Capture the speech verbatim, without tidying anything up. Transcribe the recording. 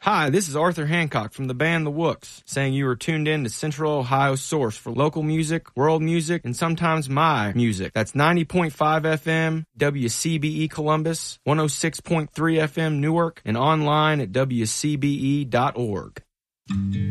Hi, this is Arthur Hancock from the band The Wooks, saying you are tuned in to Central Ohio's source for local music, world music, and sometimes my music. That's ninety point five F M, W C B E Columbus, one oh six point three F M Newark, and online at W C B E dot org.